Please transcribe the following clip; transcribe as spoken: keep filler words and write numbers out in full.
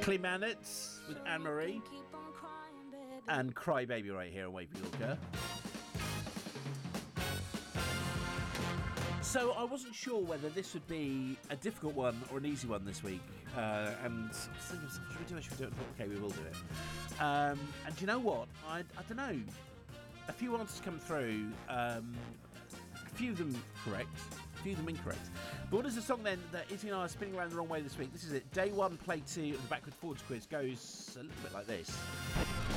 Claymanets with Anne-Marie. And Cry Baby right here on Wavy Walker. So I wasn't sure whether this would be a difficult one or an easy one this week. Uh, and should we do it? Should we do it? Okay, we will do it. Um, and do you know what? I, I don't know. A few answers come through. Um, a few of them correct. A few of them incorrect. But what is the song then that Izzy and I are spinning around the wrong way this week? This is it. Day one, play two of the backwards forwards quiz goes a little bit like this.